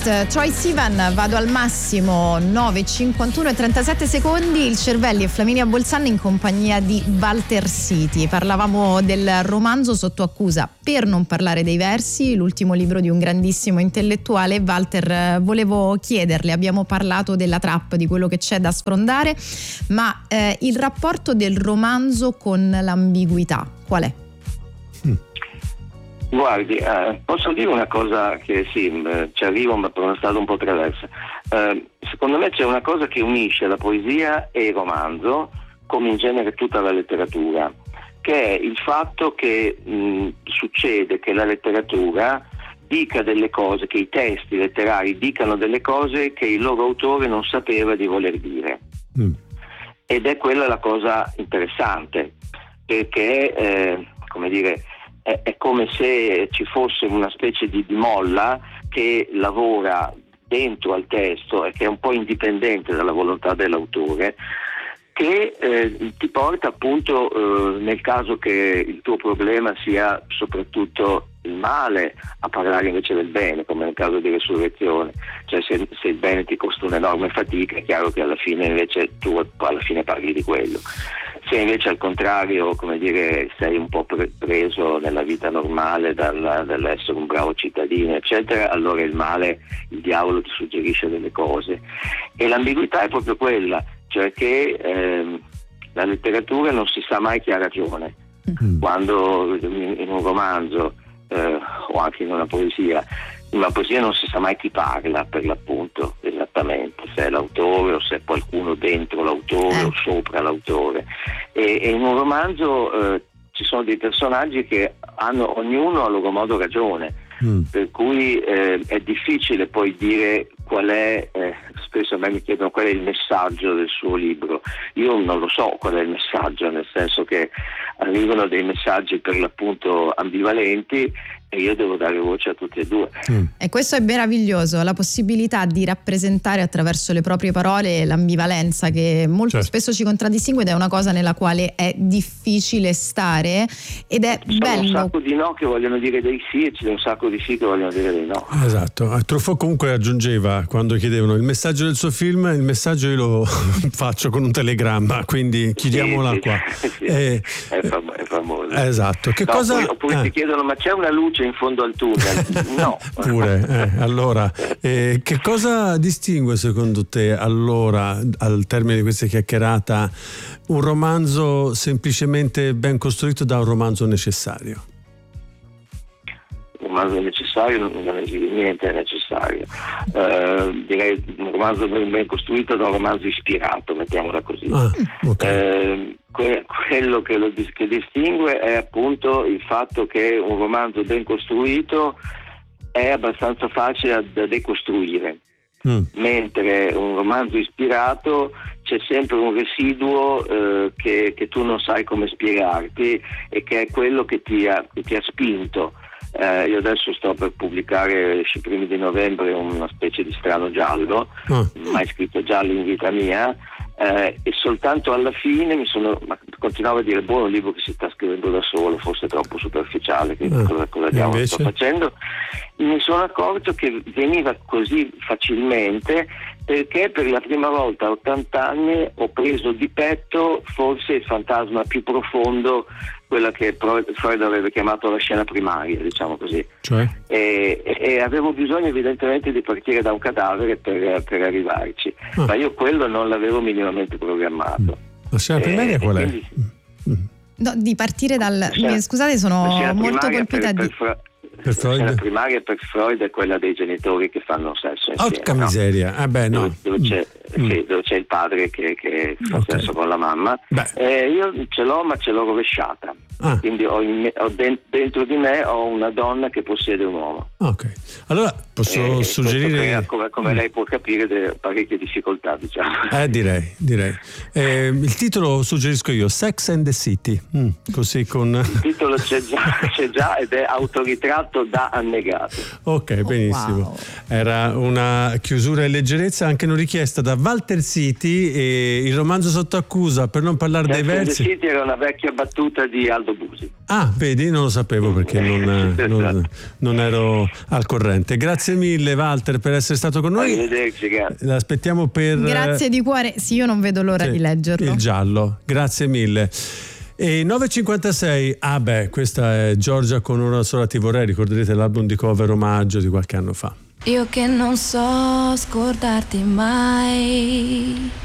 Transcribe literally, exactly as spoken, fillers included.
Quest, Troye Sivan, vado al massimo, nove cinquantuno e trentasette secondi, il Cervelli e Flaminia Bolzan in compagnia di Walter Siti. Parlavamo del romanzo Sotto accusa, per non parlare dei versi, l'ultimo libro di un grandissimo intellettuale. Walter, volevo chiederle, abbiamo parlato della trap, di quello che c'è da sfrondare, ma eh, il rapporto del romanzo con l'ambiguità, qual è? Guardi, eh, posso dire una cosa che sì, eh, ci arrivo ma per una strada un po' traversa. Eh, secondo me c'è una cosa che unisce la poesia e il romanzo, come in genere tutta la letteratura, che è il fatto che mh, succede che la letteratura dica delle cose, che i testi letterari dicano delle cose che il loro autore non sapeva di voler dire. Mm. Ed è quella la cosa interessante, perché, eh, come dire, è come se ci fosse una specie di, di molla che lavora dentro al testo e che è un po' indipendente dalla volontà dell'autore, che eh, ti porta appunto, eh, nel caso che il tuo problema sia soprattutto il male, a parlare invece del bene, come nel caso di Resurrezione. Cioè se, se il bene ti costa un'enorme fatica, è chiaro che alla fine invece tu alla fine parli di quello. Se invece al contrario, come dire, sei un po' pre- preso nella vita normale dalla, dall'essere un bravo cittadino, eccetera, allora il male, il diavolo ti suggerisce delle cose. E l'ambiguità è proprio quella, cioè che ehm, la letteratura non si sa mai chi ha ragione. Mm-hmm. Quando in, in un romanzo eh, o anche in una poesia, in una poesia non si sa mai chi parla, per l'appunto, esattamente, se è l'autore o se è qualcuno dentro l'autore eh. o sopra l'autore. E, e in un romanzo eh, ci sono dei personaggi che hanno ognuno a loro modo ragione, mm. per cui eh, è difficile poi dire qual è, eh, spesso a me mi chiedono qual è il messaggio del suo libro. Io non lo so qual è il messaggio, nel senso che arrivano dei messaggi per l'appunto ambivalenti e io devo dare voce a tutti e due. Mm. E questo è meraviglioso, la possibilità di rappresentare attraverso le proprie parole l'ambivalenza che molto certo. spesso ci contraddistingue, ed è una cosa nella quale è difficile stare, ed è ci bello. Ci sono un sacco di no che vogliono dire dei sì e c'è un sacco di sì che vogliono dire dei no. Esatto. Truffaut comunque aggiungeva, quando chiedevano il messaggio del suo film, il messaggio io lo faccio con un telegramma, quindi chiudiamola sì, qua. Sì, sì. Eh, è, fam- è famoso. Esatto. Che no, cosa? Oppure, oppure eh. ti chiedono ma c'è una luce in fondo al tunnel? No. Pure, eh, allora, eh, che cosa distingue secondo te allora, al termine di questa chiacchierata, un romanzo semplicemente ben costruito da un romanzo necessario? Un romanzo necessario non esiste, niente è necessario. Uh, direi un romanzo ben, ben costruito da un romanzo ispirato, mettiamola così. Ah, okay. uh, que- quello che lo dis- che distingue è appunto il fatto che un romanzo ben costruito è abbastanza facile da decostruire, mm. mentre un romanzo ispirato c'è sempre un residuo eh, che, che tu non sai come spiegarti e che è quello che ti ha, che ti ha spinto. Eh, io adesso sto per pubblicare, esce i primi di novembre, una specie di strano giallo, oh. mai scritto giallo in vita mia, eh, e soltanto alla fine mi sono, ma continuavo a dire buono libro che si sta scrivendo da solo, forse troppo superficiale, che oh. cosa, cosa diavolo sto facendo. Mi sono accorto che veniva così facilmente perché per la prima volta a ottanta anni ho preso di petto forse il fantasma più profondo, quella che Freud aveva chiamato la scena primaria, diciamo così. Cioè? E, e avevo bisogno evidentemente di partire da un cadavere per, per arrivarci, oh. ma io quello non l'avevo minimamente programmato. La scena primaria e, qual è? Quindi, no, di partire dal... Scena, scusate, sono molto colpita per, di... Per, per, per Freud. La primaria per Freud è quella dei genitori che fanno sesso insieme. Porca miseria, ah beh, no. Dove, dove, c'è, mm. sì, dove c'è il padre che, che fa okay. sesso con la mamma. Eh, io ce l'ho, ma ce l'ho rovesciata. Ah. Quindi ho, in me, ho dentro di me ho una donna che possiede un uomo. Ok, allora posso eh, suggerire, come, come lei può capire, delle parecchie difficoltà, diciamo. Eh direi, direi. Eh, il titolo suggerisco io, Sex and the City, mm, così con... Il titolo c'è già, c'è già ed è autoritratto da annegato. Ok, benissimo. Oh, wow. Era una chiusura e leggerezza anche non richiesta da Walter Siti, e il romanzo Sotto accusa, per non parlare Sex dei versi. Sex and the City era una vecchia battuta di Aldo Leonardo Busi. Ah, vedi, non lo sapevo perché non, non, non ero al corrente. Grazie mille Walter per essere stato con noi. Arrivederci, grazie. L'aspettiamo per... Grazie di cuore, sì, io non vedo l'ora sì, di leggerlo. Il giallo, grazie mille. E nove e cinquantasei, ah beh, questa è Giorgia con Una sola ti vorrei, ricorderete l'album di cover omaggio di qualche anno fa. Io che non so scordarti mai,